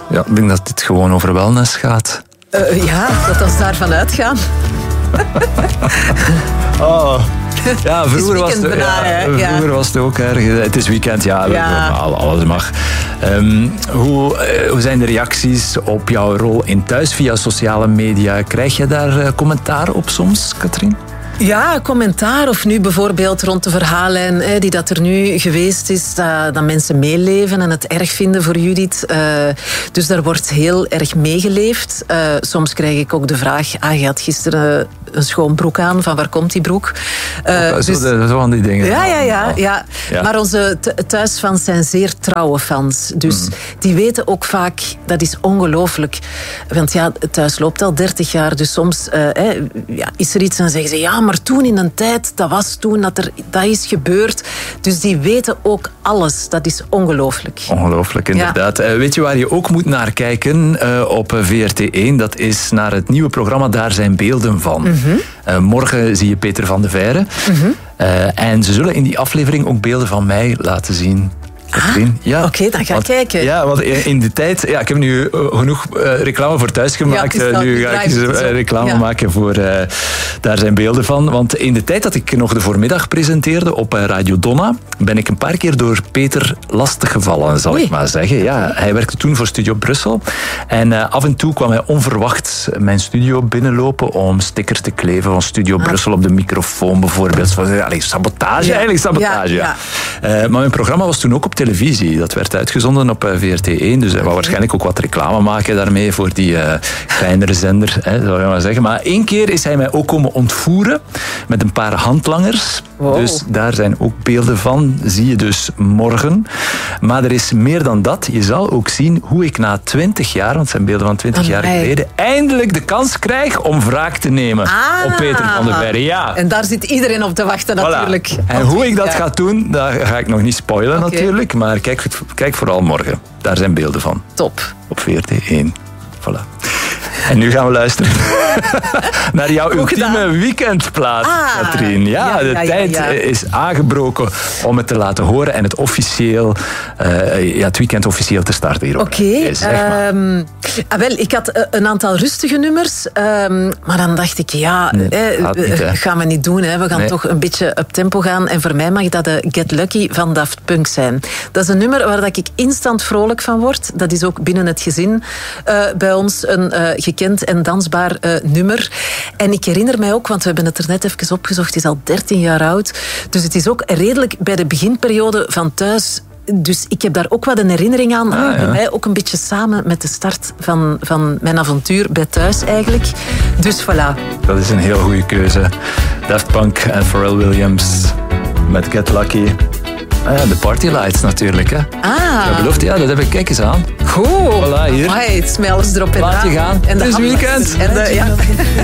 Ja, ik denk dat dit gewoon over wellness gaat. Ja, dat we daarvan uitgaan. Oh. Ja, vroeger was het ook erg. Het is weekend, alles mag. Hoe zijn de reacties op jouw rol in Thuis via sociale media? Krijg je daar commentaar op soms, Katrien? Ja, commentaar. Of nu bijvoorbeeld rond de verhaallijn die dat er nu geweest is, dat mensen meeleven en het erg vinden voor Judith. Dus daar wordt heel erg meegeleefd. Soms krijg ik ook de vraag, je had gisteren een schoon broek aan, van waar komt die broek? Zo van die dingen. Ja. Maar onze thuisfans zijn zeer trouwe fans. Dus die weten ook vaak, dat is ongelooflijk. Want Thuis loopt al 30 jaar, dus soms is er iets en zeggen ze, maar toen in een tijd, dat was toen dat is gebeurd. Dus die weten ook alles. Dat is ongelooflijk. Ongelooflijk, inderdaad. Ja. Weet je waar je ook moet naar kijken op VRT1? Dat is naar het nieuwe programma Daar zijn beelden van. Mm-hmm. Morgen zie je Peter van de Veire. Mm-hmm. En ze zullen in die aflevering ook beelden van mij laten zien. Ja. Oké, dan ga ik kijken. Ja, want in de tijd... Ja, ik heb nu genoeg reclame voor Thuis gemaakt. Nu ga ik reclame maken voor Daar zijn beelden van. Want in de tijd dat ik nog de voormiddag presenteerde op Radio Donna, ben ik een paar keer door Peter lastiggevallen, zal ik maar zeggen. Ja, hij werkte toen voor Studio Brussel. En af en toe kwam hij onverwachts mijn studio binnenlopen om stickers te kleven van Studio Brussel op de microfoon bijvoorbeeld. Sabotage, eigenlijk sabotage. Ja. Maar mijn programma was toen ook op televisie. Dat werd uitgezonden op VRT1. Dus hij wou waarschijnlijk ook wat reclame maken daarmee voor die kleinere zender, zou je maar zeggen. Maar 1 keer is hij mij ook komen ontvoeren met een paar handlangers. Wow. Dus daar zijn ook beelden van. Zie je dus morgen. Maar er is meer dan dat. Je zal ook zien hoe ik na 20 jaar, want het zijn beelden van 20 jaar geleden, eindelijk de kans krijg om wraak te nemen op Peter van de Veire. Ja. En daar zit iedereen op te wachten natuurlijk. En hoe ik dat ga doen, dat ga ik nog niet spoilen natuurlijk. Maar kijk vooral morgen. Daar zijn beelden van. Top. Op VRT1. Voilà. En nu gaan we luisteren naar jouw ultieme weekendplaat, Katrien. Ja, de tijd is aangebroken om het te laten horen en het officieel, het weekend officieel te starten hier. Oké. Wel, ik had een aantal rustige nummers, maar dan dacht ik, gaan we niet doen. Hè. We gaan toch een beetje up tempo gaan. En voor mij mag dat de Get Lucky van Daft Punk zijn. Dat is een nummer waar ik instant vrolijk van word. Dat is ook binnen het gezin bij ons een gekend en dansbaar nummer. En ik herinner mij ook, want we hebben het er net even opgezocht, het is al 13 jaar oud. Dus het is ook redelijk bij de beginperiode van Thuis. Dus ik heb daar ook wat een herinnering aan. Bij mij ook een beetje samen met de start van mijn avontuur bij Thuis eigenlijk. Dus voilà. Dat is een heel goede keuze. Daft Punk en Pharrell Williams met Get Lucky. De Party Lights natuurlijk. Hè. Dat belooft, dat heb ik. Kijk eens aan. Goed. Voilà, hier. Het is mij alles erop en Laat je gaan. En het is weekend.